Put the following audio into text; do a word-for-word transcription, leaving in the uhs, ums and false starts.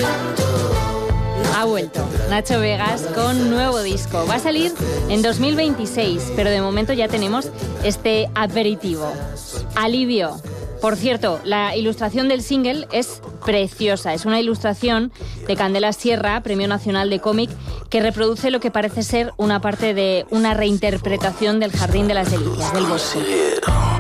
Ha vuelto Nacho Vegas con nuevo disco. Va a salir en dos mil veintiséis, pero de momento ya tenemos este aperitivo. Alivio. Por cierto, la ilustración del single es preciosa. Es una ilustración de Candela Sierra, Premio Nacional de Cómic, que reproduce lo que parece ser una parte de una reinterpretación del Jardín de las Delicias, del Bosque.